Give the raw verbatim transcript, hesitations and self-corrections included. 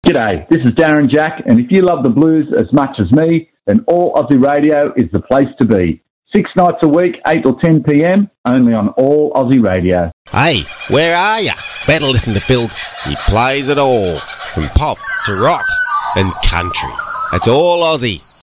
G'day, this is Darren Jack, and if you love the blues as much as me, then All Aussie Radio is the place to be. Six nights a week, eight till ten p.m, only on All Aussie Radio. Hey, where are you? Better listen to Phil. He plays it all, from pop to rock and country. It's All Aussie